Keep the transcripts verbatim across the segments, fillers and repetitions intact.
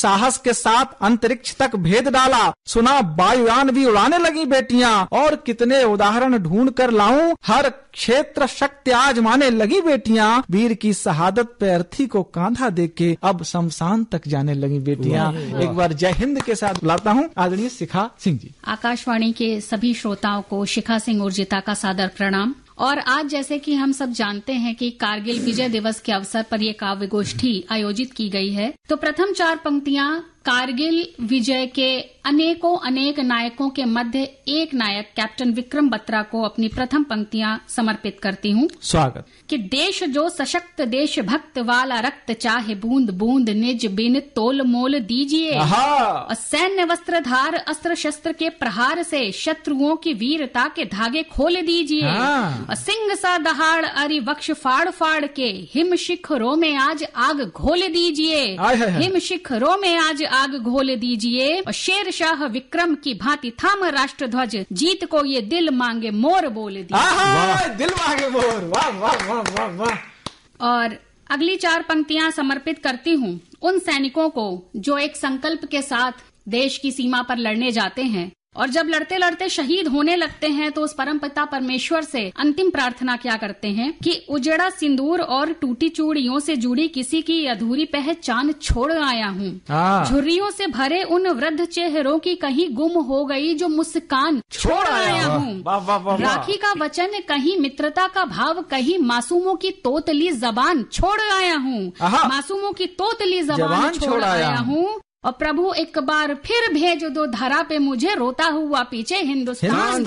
साहस के साथ अंतरिक्ष तक भेद डाला, सुना वायुयान भी उड़ाने लगी बेटियां, और कितने उदाहरण ढूंढ कर लाऊं, हर क्षेत्र शक्ति आजमाने लगी बेटियां, वीर की शहादत पे अर्थी को कांधा देके अब शमशान तक जाने लगी बेटियां। एक बार जय हिंद के साथ बुलाता हूं आदरणीय शिखा सिंह जी। आकाशवाणी के सभी श्रोताओं को शिखा सिंह उर्जिता का सादर प्रणाम। और आज जैसे कि हम सब जानते हैं कि कारगिल विजय दिवस के अवसर पर ये काव्य गोष्ठी आयोजित की गई है, तो प्रथम चार पंक्तियां कारगिल विजय के अनेकों अनेक नायकों के मध्य एक नायक कैप्टन विक्रम बत्रा को अपनी प्रथम पंक्तियां समर्पित करती हूं। स्वागत। कि देश जो सशक्त देश भक्त वाला रक्त चाहे बूंद बूंद निज बिन तोल मोल दीजिए, और सैन्य वस्त्रधार अस्त्र शस्त्र के प्रहार से शत्रुओं की वीरता के धागे खोल दीजिए, और सिंह सा दहाड़ अरि वक्ष फाड़ फाड़ के हिम शिखरों में आज आग घोल दीजिए, हिम शिखरों में आज आग घोल दीजिए, और शेर शाह विक्रम की भांति थाम राष्ट्र ध्वज, जीत को ये दिल मांगे मोर बोल दीजिए। दिल मांगे मोर, वाह वाह वाह वाह वाह। और अगली चार पंक्तियां समर्पित करती हूँ उन सैनिकों को जो एक संकल्प के साथ देश की सीमा पर लड़ने जाते हैं, और जब लड़ते लड़ते शहीद होने लगते हैं तो उस परमपिता परमेश्वर से अंतिम प्रार्थना क्या करते हैं कि उजड़ा सिंदूर और टूटी चूड़ियों से जुड़ी किसी की अधूरी पहचान छोड़ आया हूँ, झुर्रियों से भरे उन वृद्ध चेहरों की कहीं गुम हो गई जो मुस्कान छोड़ आया हूँ, राखी का वचन कहीं मित्रता का भाव कहीं मासूमों की तोतली जबान छोड़ आया हूँ, मासूमों की तोतली जबान छोड़ आया हूँ, और प्रभु एक बार फिर भेज दो धरा पे मुझे रोता हुआ पीछे हिंदुस्तान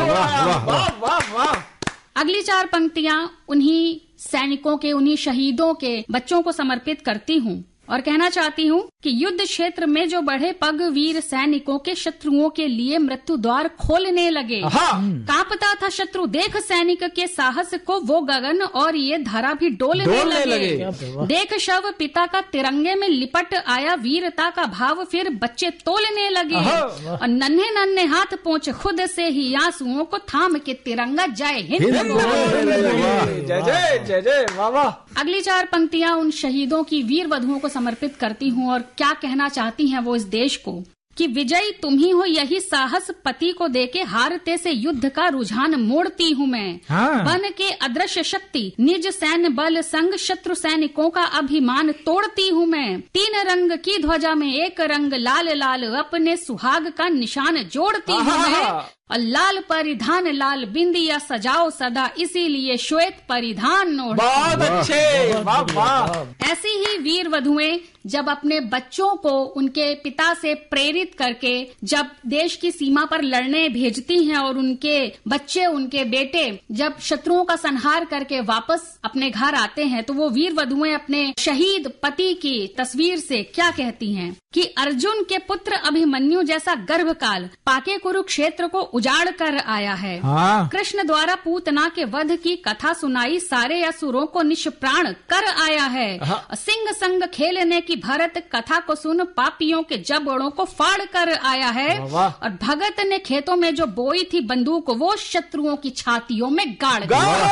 छोड़ा। अगली चार पंक्तियां उन्हीं सैनिकों के, उन्हीं शहीदों के बच्चों को समर्पित करती हूँ और कहना चाहती हूँ कि युद्ध क्षेत्र में जो बढ़े पग वीर सैनिकों के शत्रुओं के लिए मृत्यु द्वार खोलने लगे, कांपता था शत्रु देख सैनिक के साहस को वो गगन और ये धरा भी डोलने, डोलने लगे, लगे। देख शव पिता का तिरंगे में लिपट आया, वीरता का भाव फिर बच्चे तोलने लगे, और नन्हे नन्हे हाथ पहुँच खुद से ही आंसुओं को थाम के तिरंगा जय हिंद जय जय जय जय वाह वाह। अगली चार पंक्तियां उन शहीदों की वीर वधुओं को समर्पित करती हूँ और क्या कहना चाहती हैं वो इस देश को कि विजयी तुम ही हो, यही साहस पति को देके हारते से युद्ध का रुझान मोड़ती हूँ मैं, हाँ। बन के अदृश्य शक्ति निज सैन्य बल संग शत्रु सैनिकों का अभिमान तोड़ती हूँ मैं, तीन रंग की ध्वजा में एक रंग लाल लाल अपने सुहाग का निशान जोड़ती हूँ मैं, और लाल परिधान लाल बिंदिया सजाओ सदा, इसीलिए श्वेत परिधान ओढ़। बहुत अच्छे, वाह वाह। ऐसी ही वीर वधुएं जब अपने बच्चों को उनके पिता से प्रेरित करके जब देश की सीमा पर लड़ने भेजती हैं, और उनके बच्चे, उनके बेटे जब शत्रुओं का संहार करके वापस अपने घर आते हैं, तो वो वीर वधुएं अपने शहीद पति की तस्वीर से क्या कहती हैं कि अर्जुन के पुत्र अभिमन्यु जैसा गर्भकाल पाके कुरुक्षेत्र को उजाड़ कर आया है, हाँ। कृष्ण द्वारा पूतना के वध की कथा सुनाई, सारे असुरों को निष्प्राण कर आया है, हाँ। सिंह संग खेलने की भरत कथा को सुन पापियों के जबड़ों को फाड़ कर आया है, और भगत ने खेतों में जो बोई थी बंदूक वो शत्रुओं की छातियों में गाड़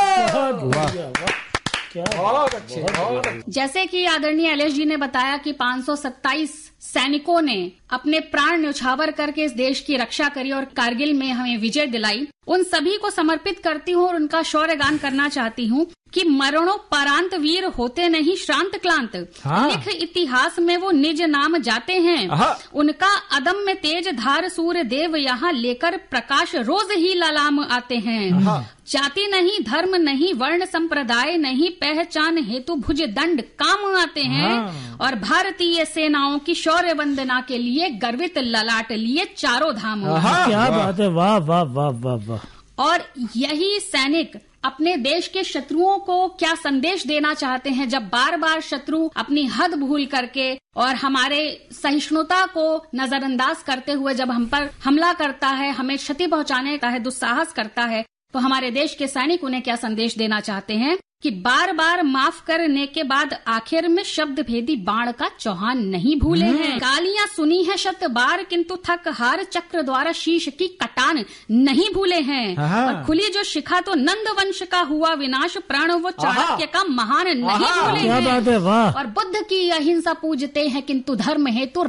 दी। बहुत अच्छे, बहुत अच्छे। जैसे कि आदरणीय एलएस जी ने बताया कि पाँच सौ सत्ताईस सैनिकों ने अपने प्राण न्यौछावर करके इस देश की रक्षा करी और कारगिल में हमें विजय दिलाई, उन सभी को समर्पित करती हूँ और उनका शौर्यगान करना चाहती हूँ कि मरणों परांत वीर होते नहीं श्रांत क्लांत, हाँ। लिख इतिहास में वो निज नाम जाते हैं, उनका अदम्य तेज धार सूर्य देव यहाँ लेकर प्रकाश रोज ही ललाम आते हैं, जाति नहीं धर्म नहीं वर्ण संप्रदाय नहीं पहचान हेतु भुज दंड काम आते हैं, हाँ। और भारतीय सेनाओं की शौर्य वंदना के लिए गर्वित ललाट लिए चारों धाम। क्या बात है, वाह वाह वाह वाह वाह। और यही सैनिक अपने देश के शत्रुओं को क्या संदेश देना चाहते हैं जब बार बार शत्रु अपनी हद भूल करके और हमारे सहिष्णुता को नजरअंदाज करते हुए जब हम पर हमला करता है, हमें क्षति पहुंचाने का है, दुस्साहस करता है, तो हमारे देश के सैनिक उन्हें क्या संदेश देना चाहते हैं कि बार बार माफ करने के बाद आखिर में शब्द भेदी बाण का चौहान नहीं भूले हैं, गालियां सुनी है शत बार किंतु थक हार चक्र द्वारा शीश की कटान नहीं भूले हैं, और खुली जो शिखा तो नंद वंश का हुआ विनाश, प्राण वो चाणक्य का महान नहीं भूले हैं, और बुद्ध की अहिंसा पूजते हैं किंतु धर्म हेतु